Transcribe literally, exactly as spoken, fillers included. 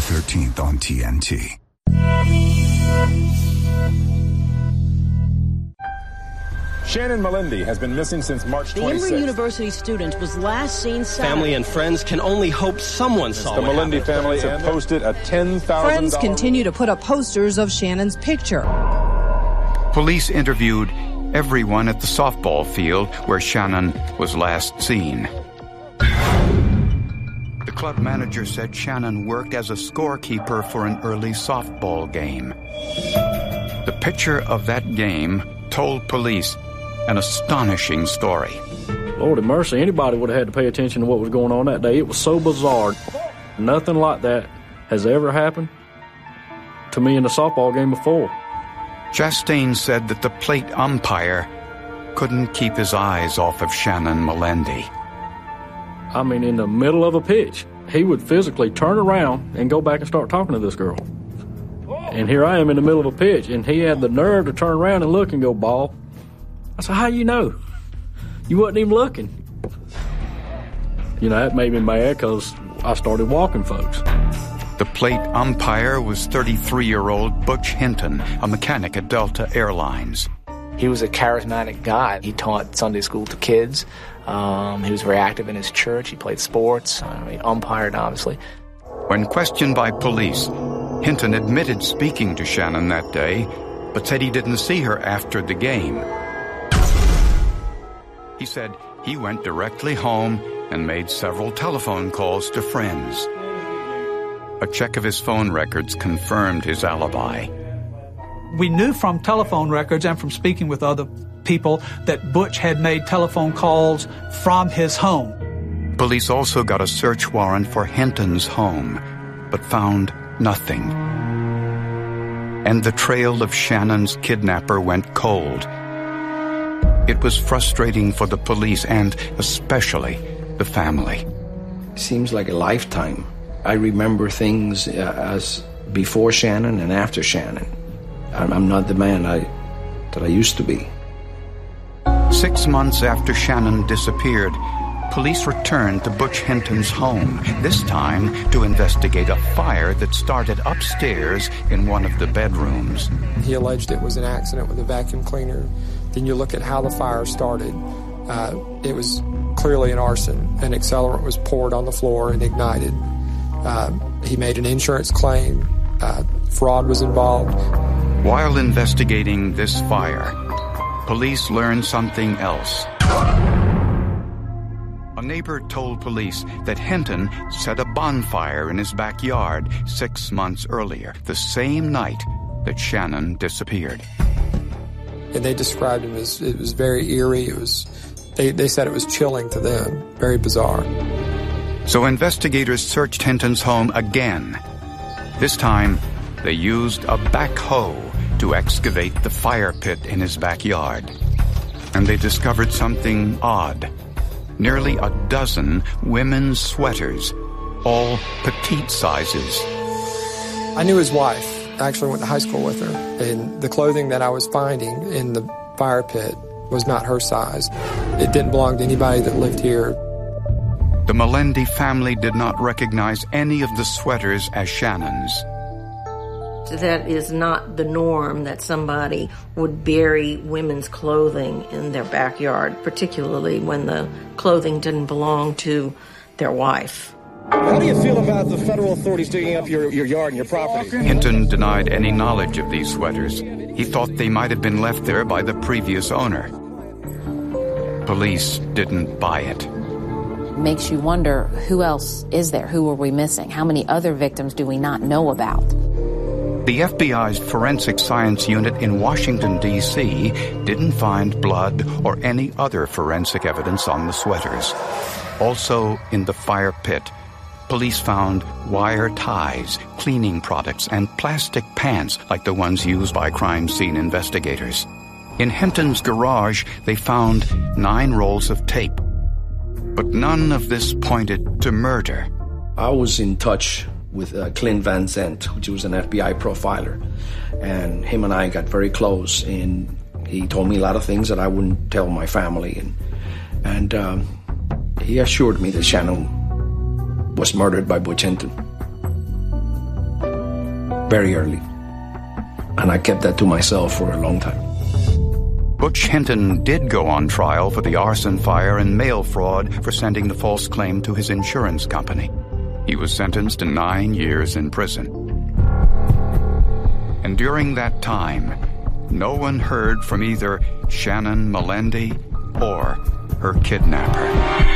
thirteenth on T N T. Shannon Melendi has been missing since March twenty-sixth. The Emory University student was last seen Saturday. Family and friends can only hope someone saw the Melendi family have posted a ten thousand dollars... Friends continue to put up posters of Shannon's picture. Police interviewed everyone at the softball field where Shannon was last seen. The club manager said Shannon worked as a scorekeeper for an early softball game. The picture of that game told police an astonishing story. Lord have mercy, anybody would have had to pay attention to what was going on that day. It was so bizarre. Nothing like that has ever happened to me in a softball game before. Chastain said that the plate umpire couldn't keep his eyes off of Shannon Melendi. I mean, in the middle of a pitch, he would physically turn around and go back and start talking to this girl. And here I am in the middle of a pitch, and he had the nerve to turn around and look and go, "Ball." I said, "How you know? You wasn't even looking." You know, that made me mad because I started walking folks. The plate umpire was thirty-three-year-old Butch Hinton, a mechanic at Delta Airlines. He was a charismatic guy. He taught Sunday school to kids. Um, he was very active in his church. He played sports. Uh, he umpired, obviously. When questioned by police, Hinton admitted speaking to Shannon that day, but said he didn't see her after the game. He said he went directly home and made several telephone calls to friends. A check of his phone records confirmed his alibi. We knew from telephone records and from speaking with other people that Butch had made telephone calls from his home. Police also got a search warrant for Hinton's home, but found nothing. And the trail of Shannon's kidnapper went cold. It was frustrating for the police and especially the family. Seems like a lifetime. I remember things uh, as before Shannon and after Shannon. I'm, I'm not the man I that I used to be. Six months after Shannon disappeared, police returned to Butch Hinton's home, this time to investigate a fire that started upstairs in one of the bedrooms. He alleged it was an accident with a vacuum cleaner. Then you look at how the fire started. Uh, it was clearly an arson. An accelerant was poured on the floor and ignited. Uh, he made an insurance claim. Uh, fraud was involved. While investigating this fire, police learned something else. A neighbor told police that Hinton set a bonfire in his backyard six months earlier, the same night that Shannon disappeared. And they described him as, it was very eerie. It was, they, they said it was chilling to them. Very bizarre. So investigators searched Hinton's home again. This time, they used a backhoe to excavate the fire pit in his backyard. And they discovered something odd. Nearly a dozen women's sweaters, all petite sizes. I knew his wife. I actually went to high school with her. And the clothing that I was finding in the fire pit was not her size. It didn't belong to anybody that lived here. The Melendi family did not recognize any of the sweaters as Shannon's. That is not the norm that somebody would bury women's clothing in their backyard, particularly when the clothing didn't belong to their wife. How do you feel about the federal authorities digging up your, your yard and your property? Hinton denied any knowledge of these sweaters. He thought they might have been left there by the previous owner. Police didn't buy it. Makes you wonder, who else is there? Who are we missing? How many other victims do we not know about? The F B I's Forensic Science Unit in Washington, D C didn't find blood or any other forensic evidence on the sweaters. Also in the fire pit, police found wire ties, cleaning products, and plastic pants like the ones used by crime scene investigators. In Hinton's garage, they found nine rolls of tape. But none of this pointed to murder. I was in touch with uh, Clint Van Zandt, which was an F B I profiler. And him and I got very close, and he told me a lot of things that I wouldn't tell my family. And, and um, he assured me that Shannon was murdered by Butch Hinton. very early. And I kept that to myself for a long time. Butch Hinton did go on trial for the arson fire and mail fraud for sending the false claim to his insurance company. He was sentenced to nine years in prison. And during that time, no one heard from either Shannon Melendi or her kidnapper.